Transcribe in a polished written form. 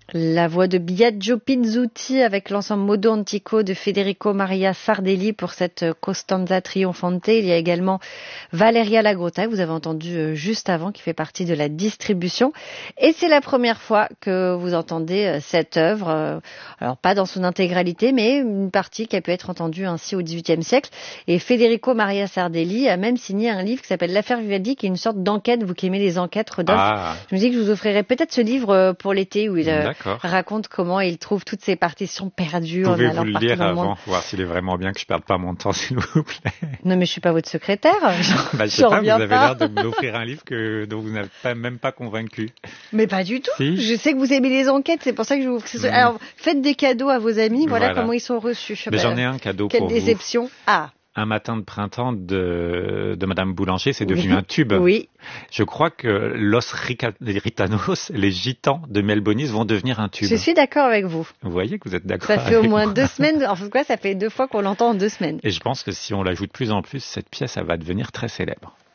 La voix de Biagio Pizzuti avec l'ensemble Modo Antico de Federico Maria Sardelli pour cette Costanza Trionfante. Il y a également Valeria Lagrotta, que vous avez entendu juste avant, qui fait partie de la distribution. Et c'est la première fois que vous entendez cette œuvre. Alors pas dans son intégralité, mais une partie qui a pu être entendue ainsi au XVIIIe siècle. Et Federico Maria Sardelli a même signé un livre qui s'appelle L'affaire Vivaldi, qui est une sorte d'enquête. Vous qui aimez les enquêtes, Rodolphe. Je me dis que je vous offrirai peut-être ce livre pour l'été où il raconte comment il trouve toutes ces partitions perdues. Pouvez-vous le lire avant, voir s'il est vraiment bien, que je perde pas mon temps, s'il vous plaît. Non, mais je suis pas votre secrétaire. Je sais pas, vous avez l'air de m'offrir un livre dont vous n'êtes même pas convaincu. Mais pas du tout. Si. Je sais que vous aimez les enquêtes, c'est pour ça que je vous offre. Alors, faites des cadeaux à vos amis, voilà comment ils sont reçus. Mais j'en ai un cadeau pour vous. Quelle déception. Un matin de printemps de Madame Boulanger, c'est devenu un tube. Oui. Je crois que Los Ritanos, les gitans de Melbonis, vont devenir un tube. Je suis d'accord avec vous. Vous voyez que vous êtes d'accord. Ça fait au moins 2 semaines. En fait, ça fait 2 fois qu'on l'entend en 2 semaines. Et je pense que si on l'ajoute de plus en plus, cette pièce, elle va devenir très célèbre.